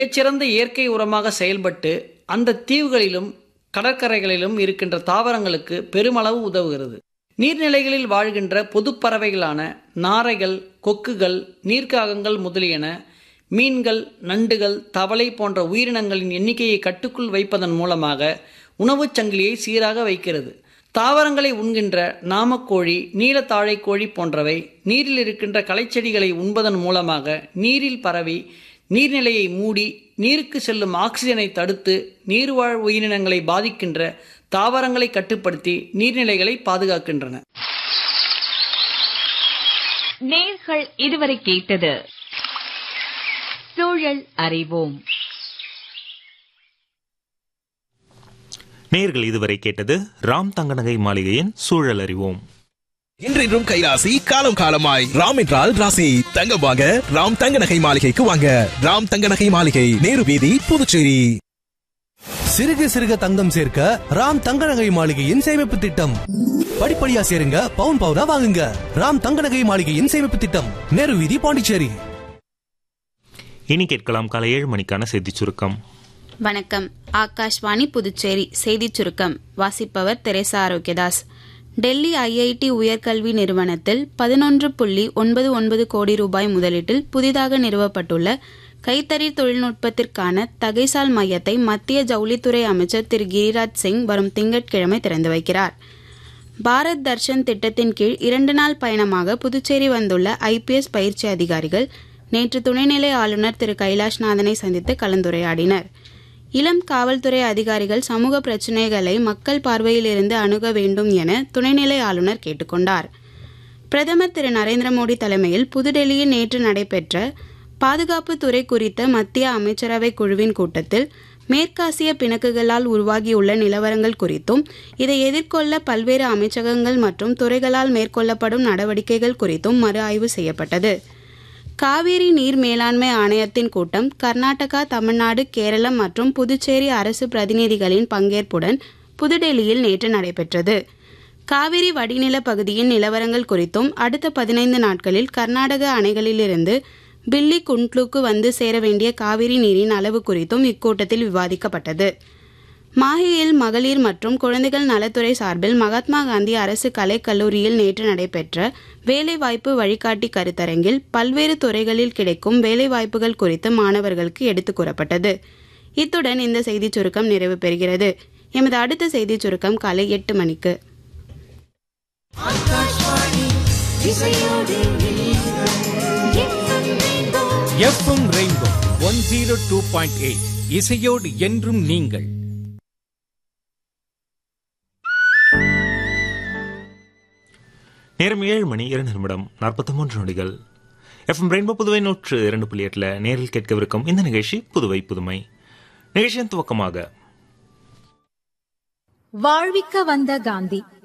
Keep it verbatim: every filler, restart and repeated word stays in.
மிகச்சிறந்த இயற்கை உரமாக செயல்பட்டு அந்த தீவுகளிலும் கடற்கரைகளிலும் இருக்கின்ற தாவரங்களுக்கு பெருமளவு உதவுகிறது. நீர்நிலைகளில் வாழ்கின்ற பொது பறவைகளான நாரைகள், கொக்குகள், நீர்க்காகங்கள் முதலியன மீன்கள், நண்டுகள், தவளை போன்ற உயிரினங்களின் எண்ணிக்கையை கட்டுக்குள் வைப்பதன் மூலமாக உணவுச் சங்கிலியை சீராக வைக்கிறது. தாவரங்களை உண்கின்ற நாமக்கோழி, நீலத்தாழைக்கோழி போன்றவை நீரில் இருக்கின்ற களைச்செடிகளை உண்பதன் மூலமாக நீரில் பரவி நீர்நிலையை மூடி நீருக்கு செல்லும் ஆக்சிஜனை தடுத்து நீர்வாழ் உயிரினங்களை பாதிக்கின்ற தாவரங்களை கட்டுப்படுத்தி நீர்நிலைகளை பாதுகாக்கின்றன. நேர்கள் இதுவரை கேட்டது சூழல் அறிவோம். நேர்கள் இதுவரை கேட்டது ராம் தங்கநகை மாளிகையின் சூழல் அறிவோம். இன்றும் கைராசி காலம் காலமாய் ராம் என்றால் ராசி தங்கம் வாங்க ராம் தங்க நகை மாளிகைக்கு வாங்க. ராம் தங்க நகை மாளிகை, நேரு வீதி, புதுச்சேரி. சிறுக சிறுக தங்கம் சேர்க்க ராம் தங்க நகை மாளிகையின் சேமிப்பு திட்டம். படிப்படியா சேருங்க, பவுன் பவுனா வாங்குங்க. ராம் தங்க நகை மாளிகையின் சேமிப்பு திட்டம், நேரு வீதி, பாண்டிச்சேரி. இனி கேட்கலாம் காலை ஏழு மணிக்கான செய்தி சுருக்கம். வணக்கம். ஆகாஷ்வாணி புதுச்சேரி செய்தி சுருக்கம் வாசிப்பவர் தெரேசா ஆரோக்கியதாஸ். டெல்லி ஐஐடி உயர்கல்வி நிறுவனத்தில் பதினொன்று புள்ளி ஒன்பது ஒன்பது கோடி ரூபாய் முதலீட்டில் புதிதாக நிறுவப்பட்டுள்ள கைத்தறி தொழில்நுட்பத்திற்கான தகைசால் மையத்தை மத்திய ஜவுளித்துறை அமைச்சர் திரு கிரிராஜ் சிங் வரும் திங்கட்கிழமை திறந்து வைக்கிறார். பாரத் தர்ஷன் திட்டத்தின் கீழ் இரண்டு நாள் பயணமாக புதுச்சேரி வந்துள்ள ஐபிஎஸ் பயிற்சி அதிகாரிகள் நேற்று துணைநிலை ஆளுநர் திரு கைலாஷ்நாதனை சந்தித்து கலந்துரையாடினர். இளம் காவல்துறை அதிகாரிகள் சமூக பிரச்சினைகளை மக்கள் பார்வையிலிருந்து அணுக வேண்டும் என துணைநிலை ஆளுநர் கேட்டுக்கொண்டார். பிரதமர் திரு நரேந்திர மோடி தலைமையில் புதுடெல்லியில் நேற்று நடைபெற்ற பாதுகாப்பு துறை குறித்த மத்திய அமைச்சரவை குழுவின் கூட்டத்தில் மேற்காசிய பிணக்குகளால் உருவாகியுள்ள நிலவரங்கள் குறித்தும் இதை எதிர்கொள்ள பல்வேறு அமைச்சகங்கள் மற்றும் துறைகளால் மேற்கொள்ளப்படும் நடவடிக்கைகள் குறித்தும் மறு ஆய்வு செய்யப்பட்டது. காவிரி நீர் மேலாண்மை ஆணையத்தின் கூட்டம் கர்நாடகா, தமிழ்நாடு, கேரளம் மற்றும் புதுச்சேரி அரசு பிரதிநிதிகளின் பங்கேற்புடன் புதுடெல்லியில் நேற்று நடைபெற்றது. காவிரி வடிநில பகுதியின் நிலவரங்கள் குறித்தும் அடுத்த பதினைந்து நாட்களில் கர்நாடக அணைகளிலிருந்து பில்லி குண்ட்லுக்கு வந்து சேர வேண்டிய காவிரி நீரின் அளவு குறித்தும் இக்கூட்டத்தில் விவாதிக்கப்பட்டது. மாஹேயில் மகளிர் மற்றும் குழந்தைகள் நலத்துறை சார்பில் மகாத்மா காந்தி அரசு கலைக் கல்லூரியில் நேற்று நடைபெற்ற வேலைவாய்ப்பு வழிகாட்டி கருத்தரங்கில் பல்வேறு துறைகளில் கிடைக்கும் வேலைவாய்ப்புகள் குறித்து மாணவர்களுக்கு எடுத்துக் கூறப்பட்டது. இத்துடன் இந்த செய்திச் சுருக்கம் நிறைவு பெறுகிறது. எமது அடுத்த செய்திச் சுருக்கம் காலை எட்டு மணிக்கு. FM rainbow one zero two point eight இசையோடு என்றும் நீங்கள். நேரம் ஏழு மணி இரண்டு நிமிடம் நாற்பத்தி மூன்று நொடிகள். எஃப்எம் ரெயின்போ புதுவை நூற்று இரண்டு புள்ளி எட்டுல நேரில் கேட்கவிருக்கும் இந்த நிகழ்ச்சி புதுவை புதுமை. நிகழ்ச்சியின் துவக்கமாக வாழ்விக்க வந்த காந்தி